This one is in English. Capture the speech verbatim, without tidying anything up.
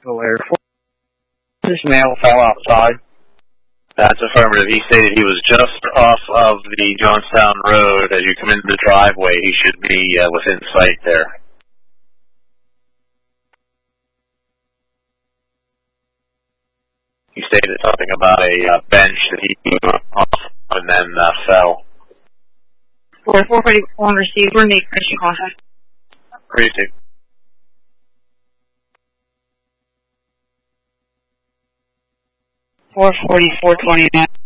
Air Force. This male fell outside. That's affirmative. He stated he was just off of the Johnstown Road. As you come into the driveway, he should be uh, within sight there. He stated something about a uh, bench that he came off and then uh, fell. four forty-one received. We're in the ignition contact. Received. four forty-four twenty-nine.